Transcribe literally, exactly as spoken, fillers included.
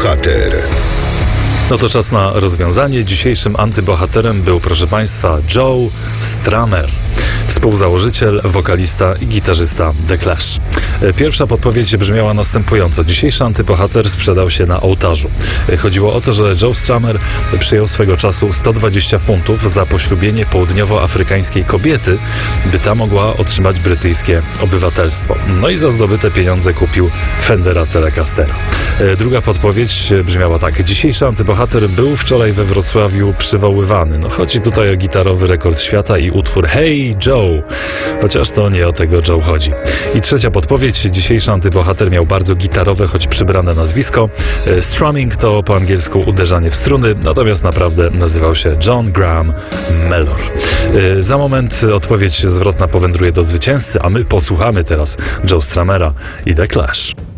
Antybohater. No to czas na rozwiązanie. Dzisiejszym antybohaterem był, proszę Państwa, Joe Strummer, współzałożyciel, wokalista i gitarzysta The Clash. Pierwsza podpowiedź brzmiała następująco. Dzisiejszy antybohater sprzedał się na ołtarzu. Chodziło o to, że Joe Strummer przyjął swego czasu sto dwadzieścia funtów za poślubienie południowoafrykańskiej kobiety, by ta mogła otrzymać brytyjskie obywatelstwo. No i za zdobyte pieniądze kupił Fendera Telecastera. Druga podpowiedź brzmiała tak. Dzisiejszy antybohater był wczoraj we Wrocławiu przywoływany. No chodzi tutaj o gitarowy rekord świata i utwór Hey Joe, chociaż to nie o tego Joe chodzi. I trzecia podpowiedź. Dzisiejszy antybohater miał bardzo gitarowe, choć przybrane nazwisko. Strumming to po angielsku uderzanie w struny, natomiast naprawdę nazywał się John Graham Mellor. Za moment odpowiedź zwrotna powędruje do zwycięzcy, a my posłuchamy teraz Joe Strummera i The Clash.